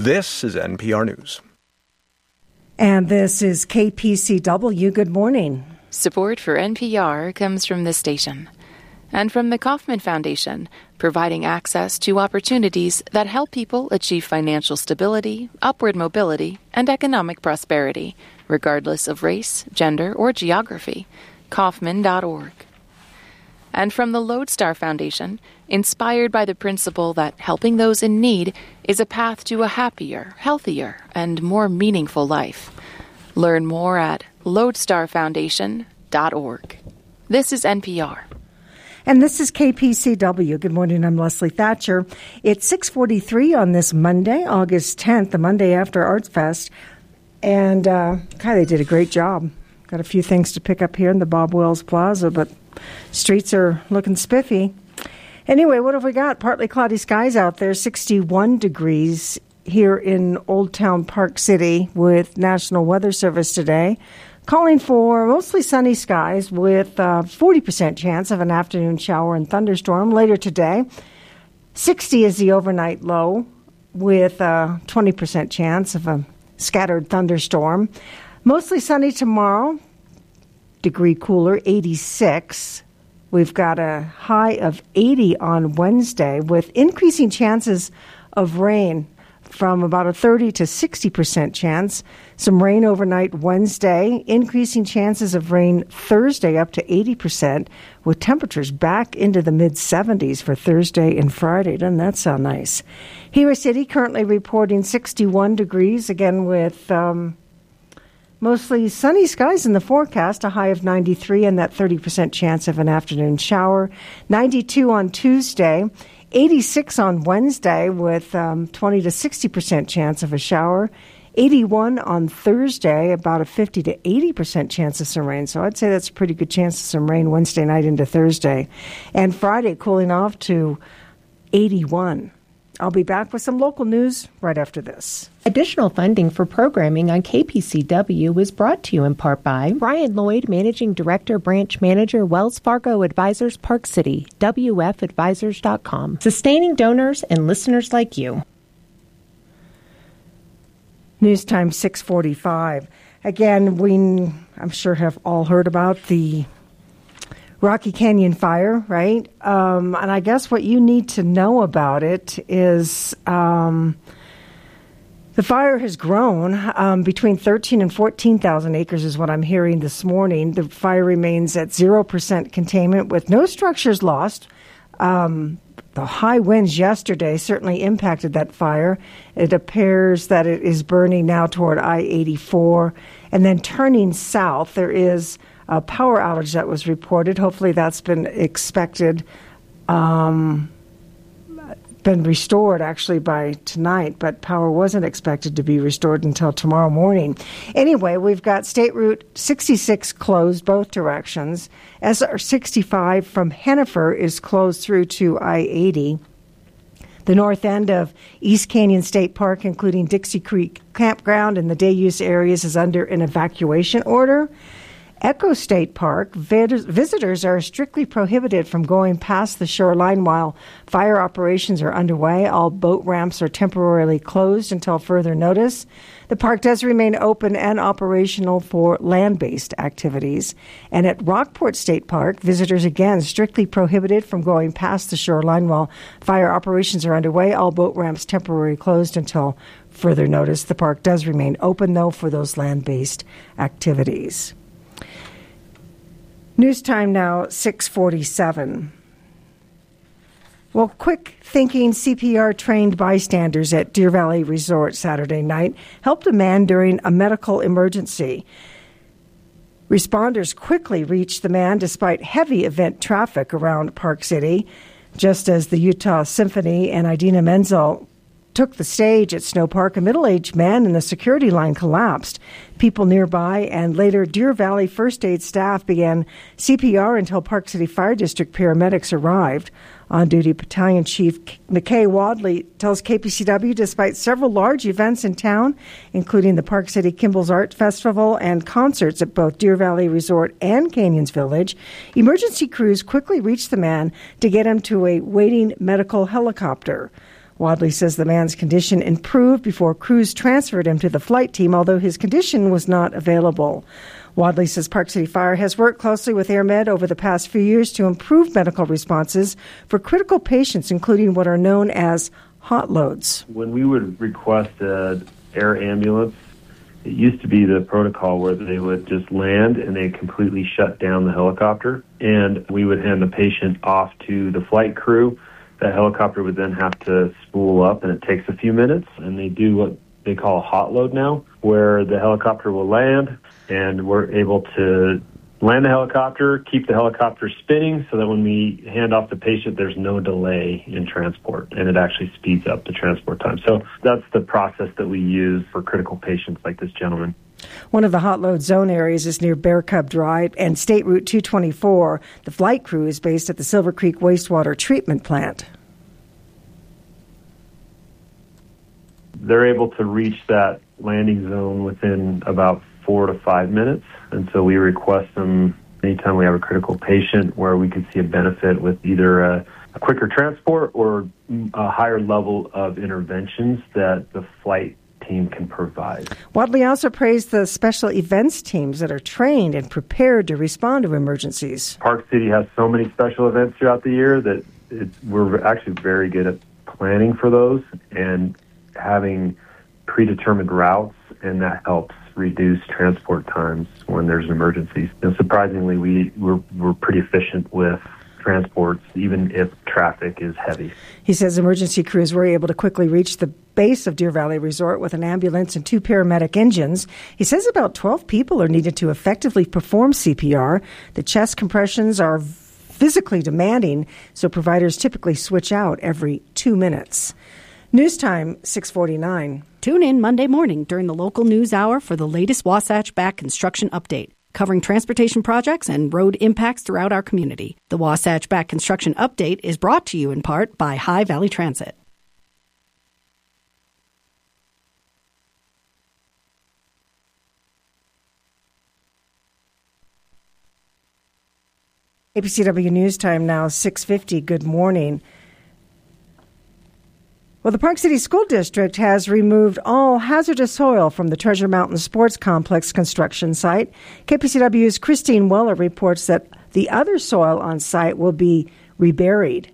This is NPR News. And this is KPCW. Good morning. Support for NPR comes from this station and from the Kauffman Foundation, providing access to opportunities that help people achieve financial stability, upward mobility, and economic prosperity, regardless of race, gender, or geography. Kauffman.org. And from the Lodestar Foundation, inspired by the principle that helping those in need is a path to a happier, healthier, and more meaningful life. Learn more at lodestarfoundation.org. This is NPR. And this is KPCW. Good morning, I'm Leslie Thatcher. It's 6:43 on this Monday, August 10th, the Monday after Arts Fest. And, they did a great job. Got a few things to pick up here in the Bob Wells Plaza, but streets are looking spiffy. Anyway, what have we got? Partly cloudy skies out there, 61 degrees here in Old Town Park City with National Weather Service today. Calling for mostly sunny skies with a 40% chance of an afternoon shower and thunderstorm later today. 60 is the overnight low with a 20% chance of a scattered thunderstorm. Mostly sunny tomorrow, degree cooler, 86. We've got a high of 80 on Wednesday with increasing chances of rain from about a 30 to 60% chance. Some rain overnight Wednesday, increasing chances of rain Thursday up to 80% with temperatures back into the mid-70s for Thursday and Friday. Doesn't that sound nice? Hira City currently reporting 61 degrees, again with mostly sunny skies in the forecast, a high of 93 and that 30% chance of an afternoon shower. 92 on Tuesday, 86 on Wednesday with 20 to 60% chance of a shower. 81 on Thursday, about a 50 to 80% chance of some rain. So I'd say that's a pretty good chance of some rain Wednesday night into Thursday. And Friday cooling off to 81. I'll be back with some local news right after this. Additional funding for programming on KPCW is brought to you in part by Brian Lloyd, Managing Director, Branch Manager, Wells Fargo Advisors, Park City, WFadvisors.com. Sustaining donors and listeners like you. News time 6:45. Again, I'm sure have all heard about the Rocky Canyon fire, right? And I guess what you need to know about it is the fire has grown between 13 and 14,000 acres is what I'm hearing this morning. The fire remains at 0% containment with no structures lost. The high winds yesterday certainly impacted that fire. It appears that it is burning now toward I-84 and then turning south. There is a power outage that was reported. Hopefully that's been been restored actually by tonight, but power wasn't expected to be restored until tomorrow morning. Anyway, we've got State Route 66 closed both directions. SR 65 from Hennifer is closed through to I-80. The north end of East Canyon State Park, including Dixie Creek Campground and the day use areas, is under an evacuation order. Echo State Park, visitors are strictly prohibited from going past the shoreline while fire operations are underway. All boat ramps are temporarily closed until further notice. The park does remain open and operational for land-based activities. And at Rockport State Park, visitors again strictly prohibited from going past the shoreline while fire operations are underway. All boat ramps temporarily closed until further notice. The park does remain open, though, for those land-based activities. News time now, 6:47. Well, quick thinking CPR-trained bystanders at Deer Valley Resort Saturday night helped a man during a medical emergency. Responders quickly reached the man despite heavy event traffic around Park City. Just as the Utah Symphony and Idina Menzel took the stage at Snow Park, a middle-aged man in the security line collapsed. People nearby and later Deer Valley First Aid staff began CPR until Park City Fire District paramedics arrived. On-duty Battalion Chief McKay Wadley tells KPCW despite several large events in town, including the Park City Kimball's Art Festival and concerts at both Deer Valley Resort and Canyons Village, emergency crews quickly reached the man to get him to a waiting medical helicopter. Wadley says the man's condition improved before crews transferred him to the flight team, although his condition was not available. Wadley says Park City Fire has worked closely with AirMed over the past few years to improve medical responses for critical patients, including what are known as hot loads. When we would request an air ambulance, it used to be the protocol where they would just land and they completely shut down the helicopter, and we would hand the patient off to the flight crew. That helicopter would then have to spool up, and it takes a few minutes, and they do what they call a hot load now, where the helicopter will land, and we're able to land the helicopter, keep the helicopter spinning so that when we hand off the patient, there's no delay in transport, and it actually speeds up the transport time. So that's the process that we use for critical patients like this gentleman. One of the hot load zone areas is near Bear Cub Drive and State Route 224. The flight crew is based at the Silver Creek Wastewater Treatment Plant. They're able to reach that landing zone within about 4 to 5 minutes, and so we request them anytime we have a critical patient where we can see a benefit with either a quicker transport or a higher level of interventions that the flight team can provide. Wadley also praised the special events teams that are trained and prepared to respond to emergencies. Park City has so many special events throughout the year that we're actually very good at planning for those and having predetermined routes, and that helps reduce transport times when there's an emergency. And surprisingly, we're pretty efficient with transports, even if traffic is heavy. He says emergency crews were able to quickly reach the base of Deer Valley Resort with an ambulance and 2 paramedic engines. He says about 12 people are needed to effectively perform CPR. The chest compressions are physically demanding, so providers typically switch out every 2 minutes. News time, 6:49. Tune in Monday morning during the local news hour for the latest Wasatch Back construction update, covering transportation projects and road impacts throughout our community. The Wasatch Back construction update is brought to you in part by High Valley Transit. APCW News Time now, 6:50. Good morning. Well, the Park City School District has removed all hazardous soil from the Treasure Mountain Sports Complex construction site. KPCW's Christine Weller reports that the other soil on site will be reburied.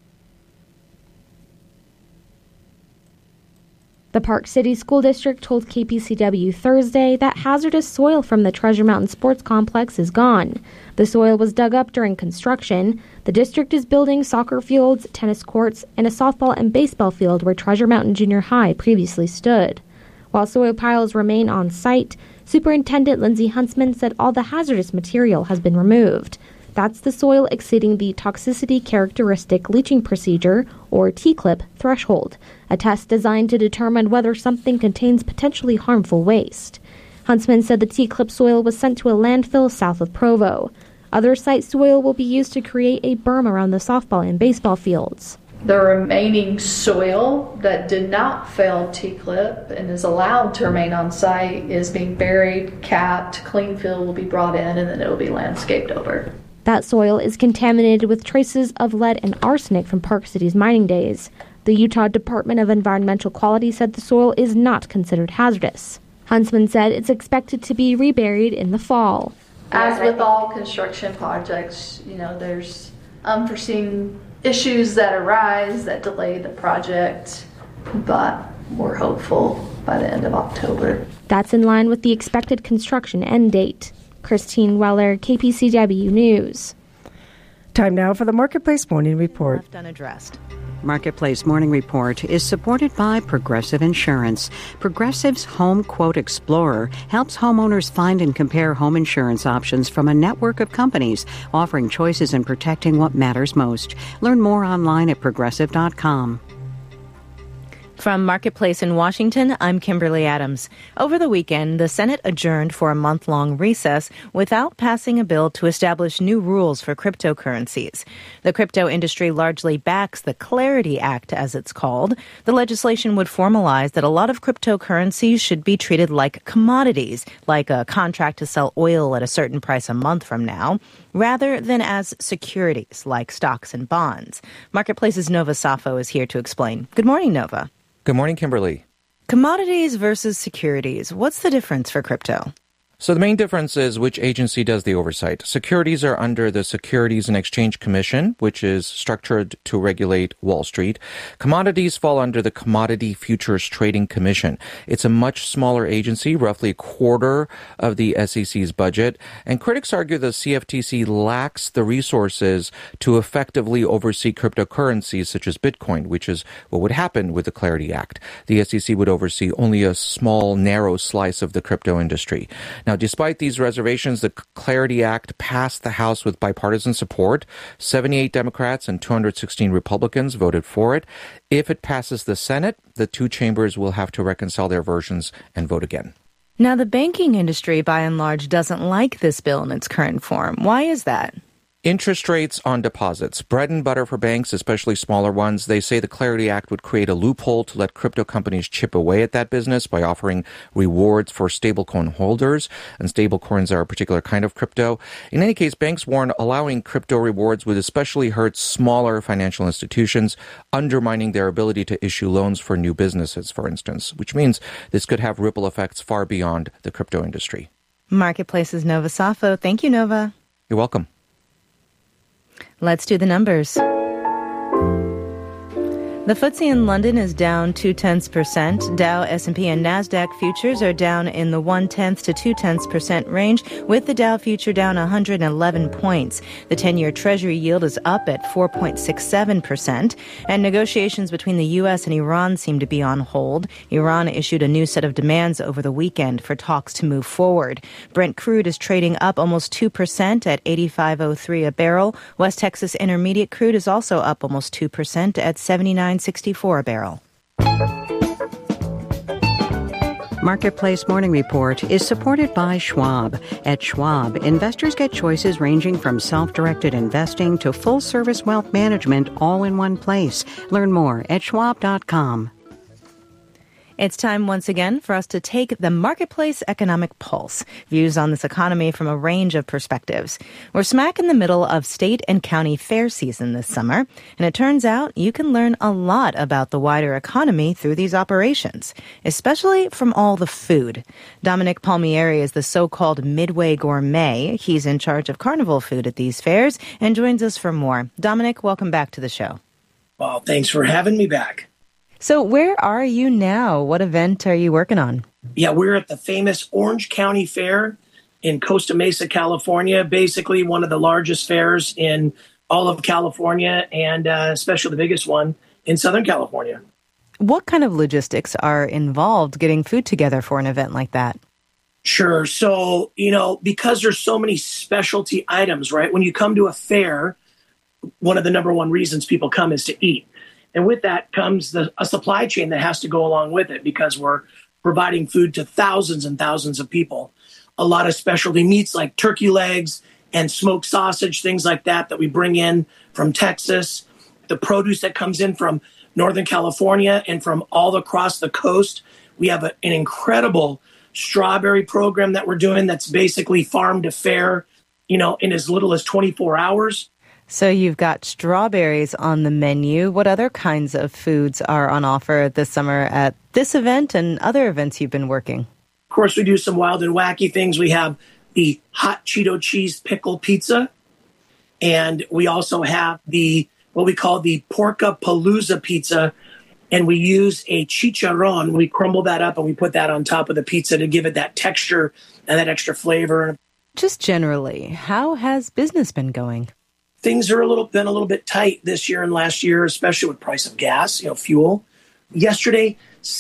The Park City School District told KPCW Thursday that hazardous soil from the Treasure Mountain Sports Complex is gone. The soil was dug up during construction. The district is building soccer fields, tennis courts, and a softball and baseball field where Treasure Mountain Junior High previously stood. While soil piles remain on site, Superintendent Lindsay Huntsman said all the hazardous material has been removed. That's the soil exceeding the toxicity characteristic leaching procedure, or TCLIP, threshold, a test designed to determine whether something contains potentially harmful waste. Huntsman said the TCLIP soil was sent to a landfill south of Provo. Other site soil will be used to create a berm around the softball and baseball fields. The remaining soil that did not fail TCLIP and is allowed to remain on site is being buried, capped, clean fill will be brought in, and then it will be landscaped over. That soil is contaminated with traces of lead and arsenic from Park City's mining days. The Utah Department of Environmental Quality said the soil is not considered hazardous. Huntsman said it's expected to be reburied in the fall. As with all construction projects, there's unforeseen issues that arise that delay the project, but we're hopeful by the end of October. That's in line with the expected construction end date. Christine Weller, KPCW News. Time now for the Marketplace Morning Report. Left unaddressed. Marketplace Morning Report is supported by Progressive Insurance. Progressive's Home Quote Explorer helps homeowners find and compare home insurance options from a network of companies, offering choices and protecting what matters most. Learn more online at progressive.com. From Marketplace in Washington, I'm Kimberly Adams. Over the weekend, the Senate adjourned for a month-long recess without passing a bill to establish new rules for cryptocurrencies. The crypto industry largely backs the Clarity Act, as it's called. The legislation would formalize that a lot of cryptocurrencies should be treated like commodities, like a contract to sell oil at a certain price a month from now. rather than as securities like stocks and bonds. Marketplace's Nova Safo is here to explain. Good morning, Nova. Good morning, Kimberly. Commodities versus securities. What's the difference for crypto? So the main difference is which agency does the oversight. Securities are under the Securities and Exchange Commission, which is structured to regulate Wall Street. Commodities fall under the Commodity Futures Trading Commission. It's a much smaller agency, roughly a quarter of the SEC's budget. And critics argue the CFTC lacks the resources to effectively oversee cryptocurrencies such as Bitcoin, which is what would happen with the Clarity Act. The SEC would oversee only a small, narrow slice of the crypto industry. Now, despite these reservations, the Clarity Act passed the House with bipartisan support. 78 Democrats and 216 Republicans voted for it. If it passes the Senate, the two chambers will have to reconcile their versions and vote again. Now, the banking industry, by and large, doesn't like this bill in its current form. Why is that? Interest rates on deposits. Bread and butter for banks, especially smaller ones. They say the Clarity Act would create a loophole to let crypto companies chip away at that business by offering rewards for stablecoin holders. And stablecoins are a particular kind of crypto. In any case, banks warn allowing crypto rewards would especially hurt smaller financial institutions, undermining their ability to issue loans for new businesses, for instance, which means this could have ripple effects far beyond the crypto industry. Marketplace's Nova Safo. Thank you, Nova. You're welcome. Let's do the numbers. The FTSE in London is down 0.2%. Dow, S&P, and Nasdaq futures are down in the 0.1% to 0.2% range, with the Dow future down 111 points. The 10-year Treasury yield is up at 4.67%, and negotiations between the U.S. and Iran seem to be on hold. Iran issued a new set of demands over the weekend for talks to move forward. Brent crude is trading up almost 2% at $85.03 a barrel. West Texas Intermediate crude is also up almost 2% at $79.64 a barrel. Marketplace Morning Report is supported by Schwab. At Schwab, investors get choices ranging from self-directed investing to full-service wealth management all in one place. Learn more at schwab.com. It's time once again for us to take the Marketplace Economic Pulse, views on this economy from a range of perspectives. We're smack in the middle of state and county fair season this summer, and it turns out you can learn a lot about the wider economy through these operations, especially from all the food. Dominic Palmieri is the so-called Midway Gourmet. He's in charge of carnival food at these fairs and joins us for more. Dominic, welcome back to the show. Well, thanks for having me back. So where are you now? What event are you working on? Yeah, we're at the famous Orange County Fair in Costa Mesa, California, basically one of the largest fairs in all of California and especially the biggest one in Southern California. What kind of logistics are involved getting food together for an event like that? Sure. So, because there's so many specialty items, right? When you come to a fair, one of the number one reasons people come is to eat. And with that comes a supply chain that has to go along with it because we're providing food to thousands and thousands of people. A lot of specialty meats like turkey legs and smoked sausage, things like that we bring in from Texas. The produce that comes in from Northern California and from all across the coast. We have an incredible strawberry program that we're doing that's basically farm to fair, in as little as 24 hours. So you've got strawberries on the menu. What other kinds of foods are on offer this summer at this event and other events you've been working? Of course, we do some wild and wacky things. We have the hot Cheeto cheese pickle pizza. And we also have what we call the Porca Palooza pizza. And we use a chicharron. We crumble that up and we put that on top of the pizza to give it that texture and that extra flavor. Just generally, how has business been going? Things are been a little bit tight this year and last year, especially with price of gas, fuel. Yesterday,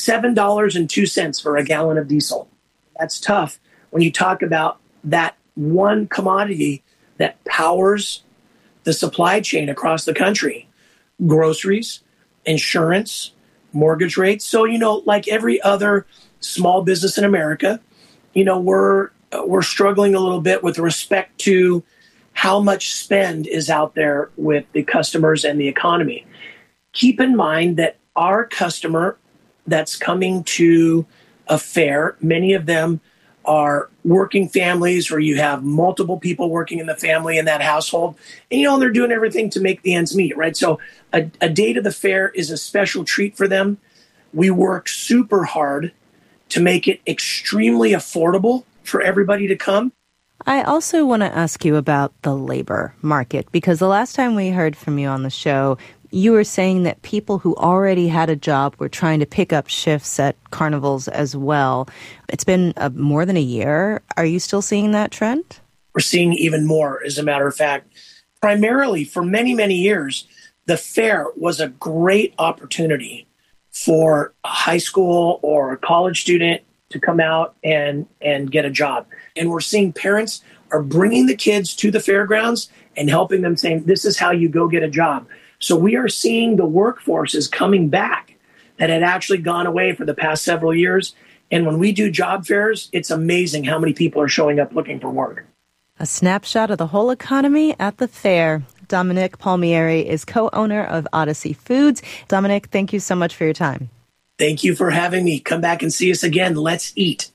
$7.02 for a gallon of diesel. That's tough when you talk about that one commodity that powers the supply chain across the country. Groceries, insurance, mortgage rates. So, like every other small business in America, we're struggling a little bit with respect to how much spend is out there with the customers and the economy. Keep in mind that our customer that's coming to a fair, many of them are working families where you have multiple people working in the family in that household. And, they're doing everything to make the ends meet, right? So a day to the fair is a special treat for them. We work super hard to make it extremely affordable for everybody to come. I also want to ask you about the labor market, because the last time we heard from you on the show, you were saying that people who already had a job were trying to pick up shifts at carnivals as well. It's been more than a year. Are you still seeing that trend? We're seeing even more, as a matter of fact. Primarily, for many, many years, the fair was a great opportunity for a high school or a college student to come out and get a job. And we're seeing parents are bringing the kids to the fairgrounds and helping them, saying, this is how you go get a job. So we are seeing the workforce is coming back that had actually gone away for the past several years. And when we do job fairs, it's amazing how many people are showing up looking for work. A snapshot of the whole economy at the fair. Dominic Palmieri is co-owner of Odyssey Foods. Dominic, thank you so much for your time. Thank you for having me. Come back and see us again. Let's eat.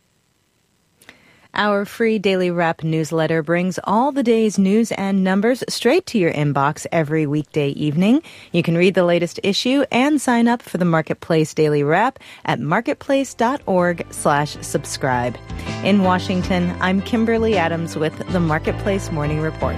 Our free Daily Wrap newsletter brings all the day's news and numbers straight to your inbox every weekday evening. You can read the latest issue and sign up for the Marketplace Daily Wrap at marketplace.org/subscribe. In Washington, I'm Kimberly Adams with the Marketplace Morning Report.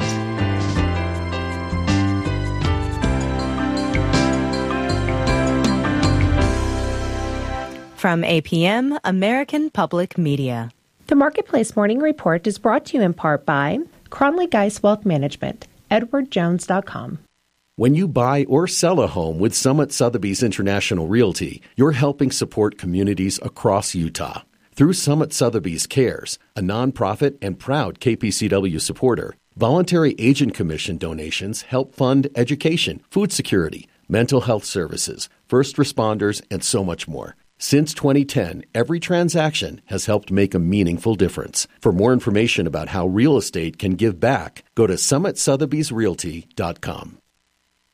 From APM, American Public Media. The Marketplace Morning Report is brought to you in part by Cronley Geis Wealth Management, edwardjones.com. When you buy or sell a home with Summit Sotheby's International Realty, you're helping support communities across Utah. Through Summit Sotheby's Cares, a nonprofit and proud KPCW supporter, voluntary agent commission donations help fund education, food security, mental health services, first responders, and so much more. Since 2010, every transaction has helped make a meaningful difference. For more information about how real estate can give back, go to summitsotheby'srealty.com.